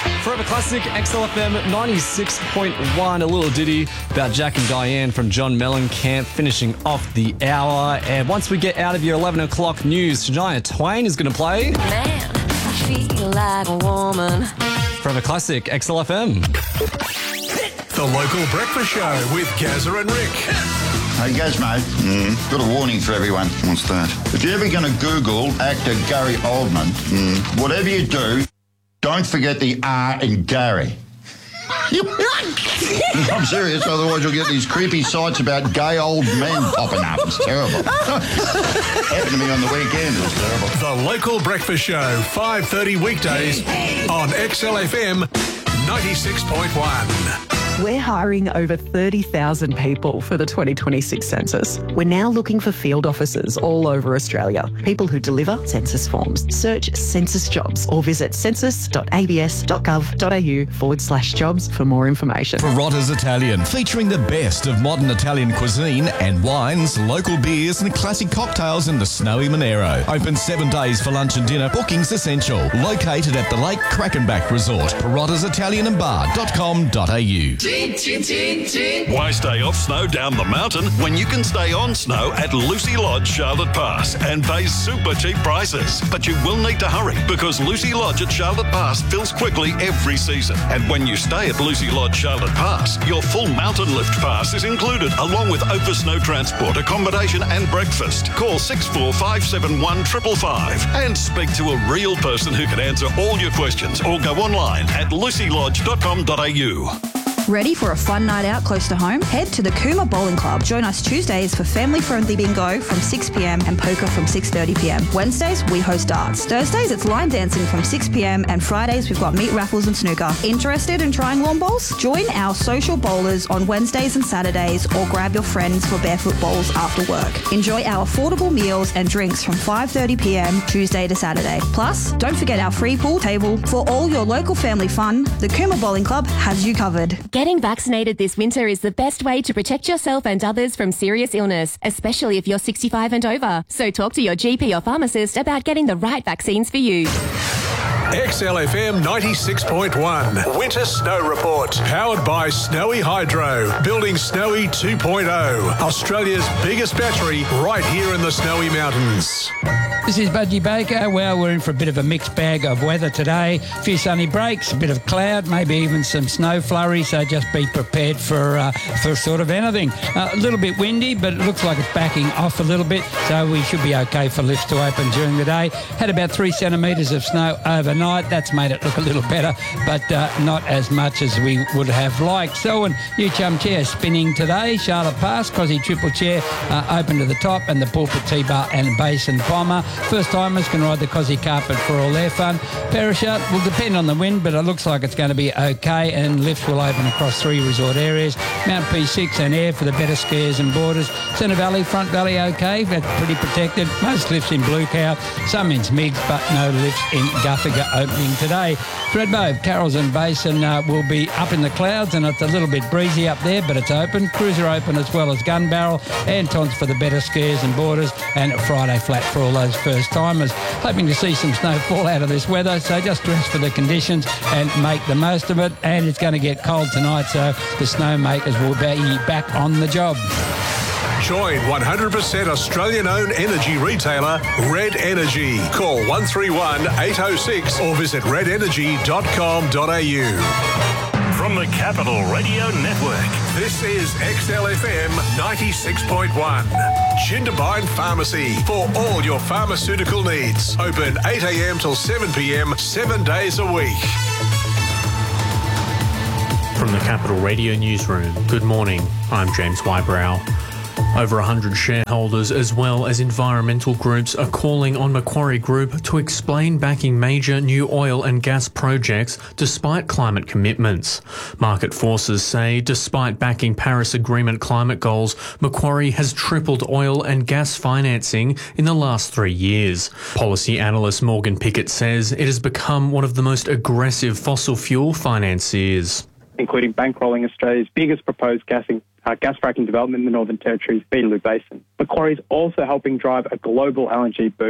Forever Classic, XLFM 96.1, a little ditty about Jack and Diane from John Mellencamp, finishing off the hour. And once we get out of your 11 o'clock news, Shania Twain is going to play. Man, I feel like a woman. Forever Classic, XLFM. The Local Breakfast Show with Gazza and Rick. Hey, Gaz, mate. Got a warning for everyone. What's that? If you're ever going to Google actor Gary Oldman, whatever you do, don't forget the R in Gary. I'm serious, otherwise you'll get these creepy sites about gay old men popping up. It's terrible. Happened to me on the weekend. It was terrible. The Local Breakfast Show, 5:30 weekdays on XLFM 96.1. We're hiring over 30,000 people for the 2026 census. We're now looking for field officers all over Australia, people who deliver census forms. Search census jobs or visit census.abs.gov.au/jobs for more information. Perrotta's Italian, featuring the best of modern Italian cuisine and wines, local beers and classic cocktails in the snowy Monero. Open 7 days for lunch and dinner. Bookings essential. Located at the Lake Crackenback Resort. Perrotta's Italian and Bar.com.au. Why stay off snow down the mountain when you can stay on snow at Lucy Lodge, Charlotte Pass and pay super cheap prices? But you will need to hurry because Lucy Lodge at Charlotte Pass fills quickly every season. And when you stay at Lucy Lodge, Charlotte Pass, your full mountain lift pass is included along with over snow transport, accommodation and breakfast. Call 6457 555 and speak to a real person who can answer all your questions or go online at lucylodge.com.au. Ready for a fun night out close to home? Head to the Cooma Bowling Club. Join us Tuesdays for family-friendly bingo from 6 p.m. and poker from 6:30 p.m. Wednesdays, we host darts. Thursdays, it's line dancing from 6 p.m. and Fridays, we've got meat raffles and snooker. Interested in trying lawn bowls? Join our social bowlers on Wednesdays and Saturdays or grab your friends for barefoot bowls after work. Enjoy our affordable meals and drinks from 5:30 p.m. Tuesday to Saturday. Plus, don't forget our free pool table. For all your local family fun, the Cooma Bowling Club has you covered. Getting vaccinated this winter is the best way to protect yourself and others from serious illness, especially if you're 65 and over. So talk to your GP or pharmacist about getting the right vaccines for you. XLFM 96.1 Winter Snow Report. Powered by Snowy Hydro. Building Snowy 2.0. Australia's biggest battery right here in the Snowy Mountains. This is Budgie Baker. Well, we're in for a bit of a mixed bag of weather today. A few sunny breaks, a bit of cloud, maybe even some snow flurries, so just be prepared for sort of anything. A little bit windy, but it looks like it's backing off a little bit, so we should be okay for lifts to open during the day. Had about 3 centimetres of snow overnight. That's made it look a little better, but not as much as we would have liked. Selwyn New Chum Chair spinning today. Charlotte Pass, Cosy Triple Chair open to the top, and the Pulpit T-Bar and Basin Bomber. First timers can ride the Cosy Carpet for all their fun. Perishat will depend on the wind, but it looks like it's going to be okay, and lifts will open across 3 resort areas. Mount P6 and Air for the better skiers and boarders. Centre Valley, Front Valley okay, that's pretty protected. Most lifts in Blue Cow, some in Smigs, but no lifts in Guthiga opening today. Thredbo, Carrolls and Basin will be up in the clouds, and it's a little bit breezy up there, but it's open. Cruiser open as well as Gun Barrel. Antons for the better skiers and boarders, and Friday flat for all those first timers. Hoping to see some snow fall out of this weather, so just dress for the conditions and make the most of it. And it's going to get cold tonight, so the snowmakers will be back on the job. Join 100% Australian-owned energy retailer Red Energy. Call 131 806 or visit redenergy.com.au. From the Capital Radio Network, this is XLFM 96.1. Jindabyne Pharmacy for all your pharmaceutical needs. Open 8 a.m. till 7 p.m. 7 days a week. From the Capital Radio Newsroom, good morning. I'm James Wybrow. Over 100 shareholders as well as environmental groups are calling on Macquarie Group to explain backing major new oil and gas projects despite climate commitments. Market forces say despite backing Paris Agreement climate goals, Macquarie has tripled oil and gas financing in the last 3 years. Policy analyst Morgan Pickett says it has become one of the most aggressive fossil fuel financiers, including bankrolling Australia's biggest proposed gas fracking development in the Northern Territory's Beetaloo Basin. Macquarie is also helping drive a global LNG boom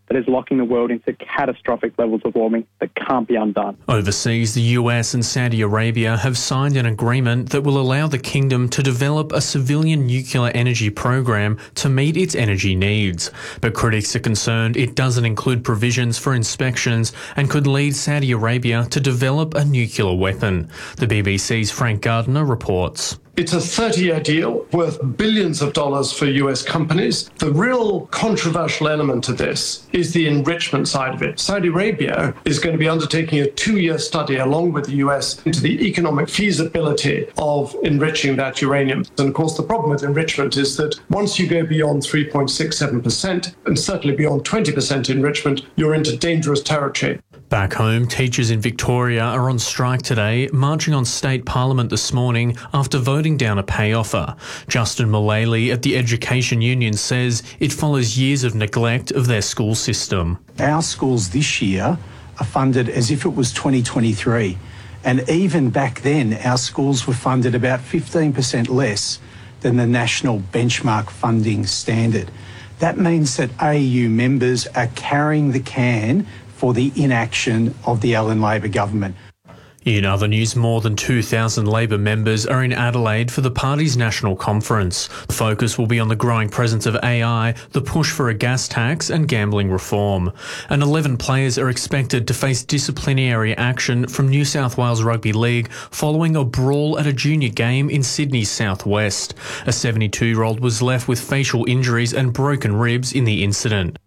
that is locking the world into catastrophic levels of warming that can't be undone. Overseas, the US and Saudi Arabia have signed an agreement that will allow the kingdom to develop a civilian nuclear energy program to meet its energy needs. But critics are concerned it doesn't include provisions for inspections and could lead Saudi Arabia to develop a nuclear weapon. The BBC's Frank Gardner reports. It's a 30-year deal worth billions of dollars for US companies. The real controversial element to this is the enrichment side of it. Saudi Arabia is going to be undertaking a 2-year study along with the US into the economic feasibility of enriching that uranium. And of course, the problem with enrichment is that once you go beyond 3.67% and certainly beyond 20% enrichment, you're into dangerous territory. Back home, teachers in Victoria are on strike today, marching on state parliament this morning after voting down a pay offer. Justin Mullally at the Education Union says it follows years of neglect of their school system. Our schools this year are funded as if it was 2023. And even back then, our schools were funded about 15% less than the national benchmark funding standard. That means that AEU members are carrying the can for the inaction of the Allen Labor government. In other news, more than 2,000 Labor members are in Adelaide for the party's national conference. The focus will be on the growing presence of AI, the push for a gas tax and gambling reform. And 11 players are expected to face disciplinary action from New South Wales Rugby League following a brawl at a junior game in Sydney's southwest. A 72-year-old was left with facial injuries and broken ribs in the incident.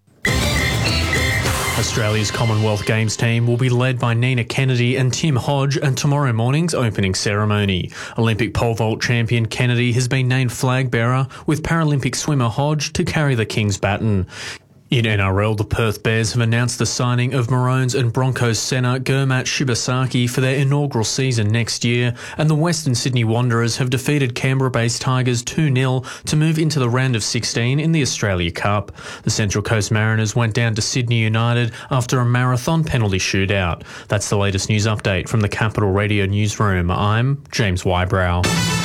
Australia's Commonwealth Games team will be led by Nina Kennedy and Tim Hodge at tomorrow morning's opening ceremony. Olympic pole vault champion Kennedy has been named flag bearer, with Paralympic swimmer Hodge to carry the King's baton. In NRL, the Perth Bears have announced the signing of Maroons and Broncos centre Gurmat Shibasaki for their inaugural season next year, and the Western Sydney Wanderers have defeated Canberra-based Tigers 2-0 to move into the round of 16 in the Australia Cup. The Central Coast Mariners went down to Sydney United after a marathon penalty shootout. That's the latest news update from the Capital Radio newsroom. I'm James Wybrow.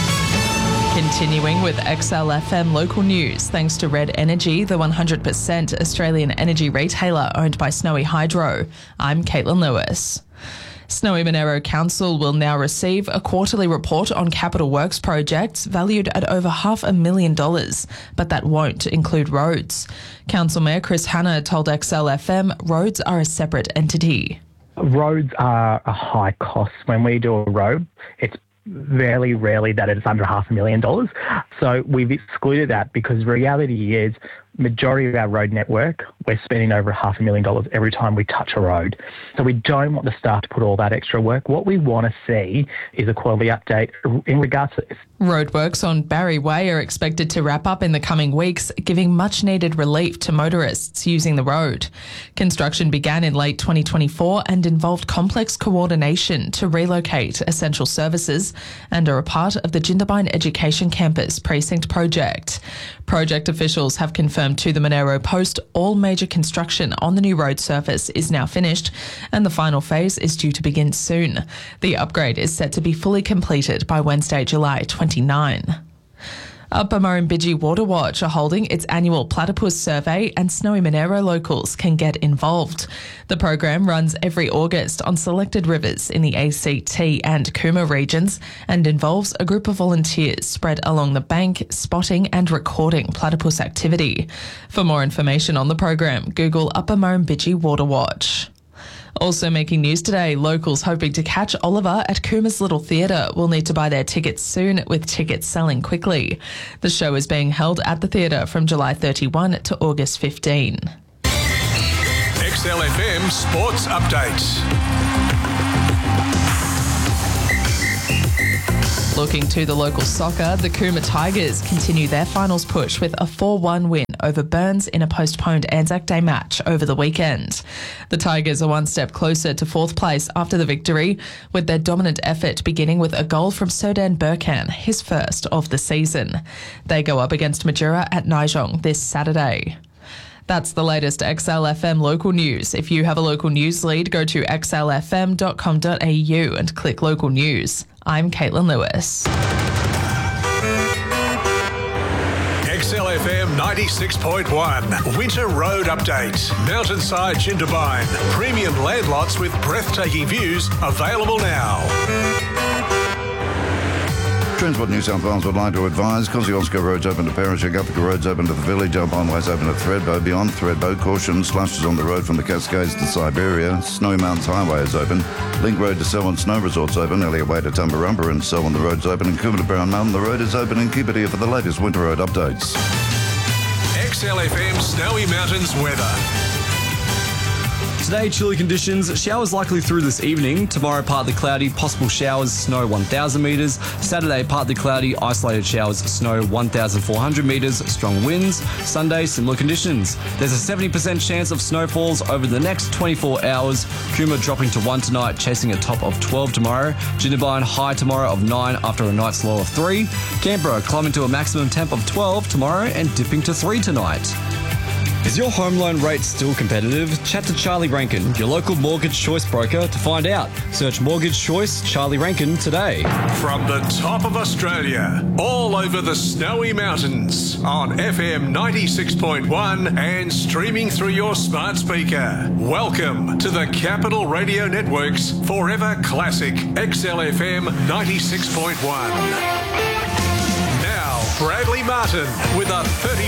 Continuing with XLFM local news, thanks to Red Energy, the 100% Australian energy retailer owned by Snowy Hydro. I'm Caitlin Lewis. Snowy Monaro Council will now receive a quarterly report on capital works projects valued at over $500,000, but that won't include roads. Council Mayor Chris Hanna told XLFM roads are a separate entity. Roads are a high cost. When we do a road, it's very rarely that it's under $500,000. So we've excluded that because the reality is majority of our road network, we're spending over $500,000 every time we touch a road. So we don't want the staff to put all that extra work. What we want to see is a quality update in regards to this. Roadworks on Barry Way are expected to wrap up in the coming weeks, giving much-needed relief to motorists using the road. Construction began in late 2024 and involved complex coordination to relocate essential services and are a part of the Jindabyne Education Campus Precinct project. Project officials have confirmed to the Monaro Post all major construction on the new road surface is now finished and the final phase is due to begin soon. The upgrade is set to be fully completed by Wednesday, July 29. Upper Murrumbidgee Water Watch are holding its annual platypus survey and Snowy Monaro locals can get involved. The program runs every August on selected rivers in the ACT and Cooma regions and involves a group of volunteers spread along the bank, spotting and recording platypus activity. For more information on the program, Google Upper Murrumbidgee Water Watch. Also making news today, locals hoping to catch Oliver at Cooma's Little Theatre will need to buy their tickets soon, with tickets selling quickly. The show is being held at the theatre from July 31 to August 15. XLFM Sports Update. Looking to the local soccer, the Cooma Tigers continue their finals push with a 4-1 win over Burns in a postponed Anzac Day match over the weekend. The Tigers are one step closer to fourth place after the victory, with their dominant effort beginning with a goal from Sodan Burkan, his first of the season. They go up against Majura at Nijong this Saturday. That's the latest XLFM local news. If you have a local news lead, go to xlfm.com.au and click local news. I'm Caitlin Lewis. XLFM XLFM 96.1. Winter Road Update. Mountainside Jindabyne. Premium land lots with breathtaking views available now. Transport New South Wales would like to advise Kosciuszko Road's open to Perisher, Guthica Road's open to the village, Alpine Way's open to Thredbo. Beyond Thredbo, caution, slushes on the road from the Cascades to Siberia. Snowy Mountains Highway is open. Link Road to Selwyn Snow Resort's open. Elliot Way to Tumbarumba and Selwyn the road's open. And Coomera to Brown Mountain the road is open. And keep it here for the latest winter road updates. XLFM Snowy Mountains weather. Today, chilly conditions, showers likely through this evening. Tomorrow, partly cloudy, possible showers, snow 1,000 metres. Saturday, partly cloudy, isolated showers, snow 1,400 metres, strong winds. Sunday, similar conditions. There's a 70% chance of snowfalls over the next 24 hours. Coomera dropping to 1 tonight, chasing a top of 12 tomorrow. Jindabyne high tomorrow of 9 after a night's low of 3. Canberra climbing to a maximum temp of 12 tomorrow and dipping to 3 tonight. Is your home loan rate still competitive? Chat to Charlie Rankin, your local mortgage choice broker, to find out. Search Mortgage Choice Charlie Rankin today. From the top of Australia, all over the Snowy Mountains, on FM 96.1 and streaming through your smart speaker. Welcome to the Capital Radio Network's Forever Classic XLFM 96.1. Now, Bradley Martin with a 30